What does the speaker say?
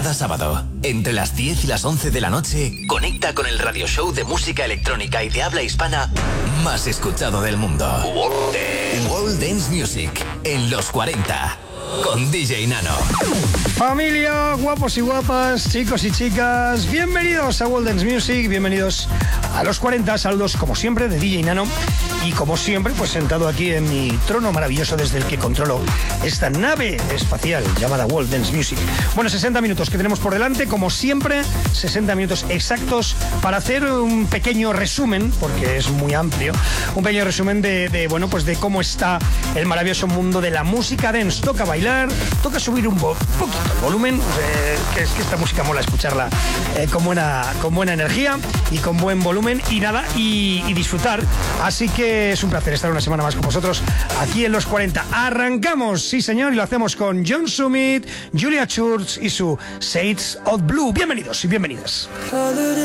Cada sábado, entre las 10 y las 11 de la noche, conecta con el radio show de música electrónica y de habla hispana más escuchado del mundo. World Dance Music, en los 40, con DJ Nano. Familia, guapos y guapas, chicos y chicas, bienvenidos a World Dance Music, bienvenidos a los 40, saludos como siempre de DJ Nano. Y como siempre, pues sentado aquí en mi trono maravilloso desde el que controlo esta nave espacial llamada World Dance Music. Bueno, 60 minutos que tenemos por delante, como siempre, 60 minutos exactos para hacer un pequeño resumen, porque es muy amplio, un pequeño resumen de cómo está el maravilloso mundo de la música dance. Toca bailar, toca subir un poquito el volumen, que es que esta música mola escucharla con buena energía y con buen volumen y disfrutar. Así que es un placer estar una semana más con vosotros aquí en los 40. Arrancamos, sí señor, y lo hacemos con John Summit, Julia Church y su Shades of Blue. Bienvenidos y bienvenidas.